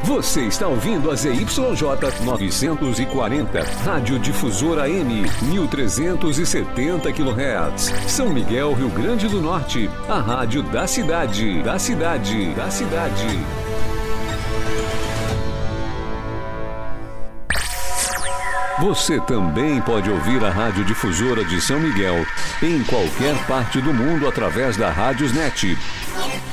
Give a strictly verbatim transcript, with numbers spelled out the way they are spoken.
Você está ouvindo a Z Y J novecentos e quarenta, Rádio Difusora A M, mil trezentos e setenta quilohertz. São Miguel, Rio Grande do Norte, a rádio da cidade, da cidade, da cidade. Você também pode ouvir a Rádio Difusora de São Miguel em qualquer parte do mundo através da Rádiosnet.